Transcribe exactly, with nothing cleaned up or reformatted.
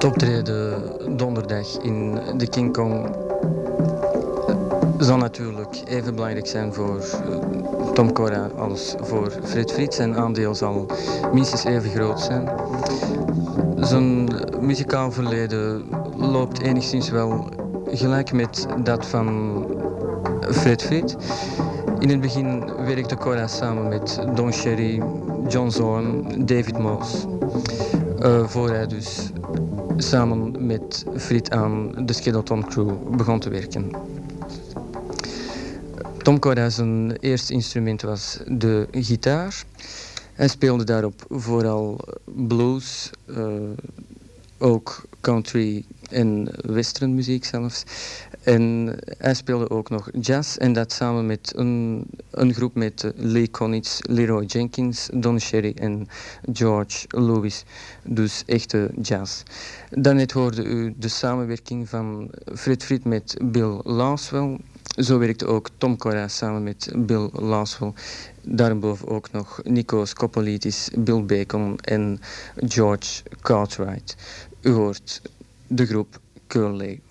Het optreden donderdag in de King Kong zal natuurlijk even belangrijk zijn voor Tom Cora als voor Fred Friet. Zijn aandeel zal minstens even groot zijn. Zijn muzikaal verleden loopt enigszins wel gelijk met dat van Fred Friet. In het begin werkte Cora samen met Don Cherry, John Zorn, David Moss. Uh, voor hij dus samen met Friet aan de Skeleton Crew begon te werken. Tom Cora zijn eerste instrument was de gitaar. Hij speelde daarop vooral blues, uh, ook country en western muziek zelfs. En hij speelde ook nog jazz en dat samen met een, een groep met Lee Konitz, Leroy Jenkins, Don Cherry en George Lewis. Dus echte jazz. Daarnet hoorde u de samenwerking van Fred Friet met Bill Laswell. Zo werkte ook Tom Cora samen met Bill Laswell. Daarboven ook nog Nikos Kopolitis, Bill Bacon en George Cartwright. U hoort de groep Curly.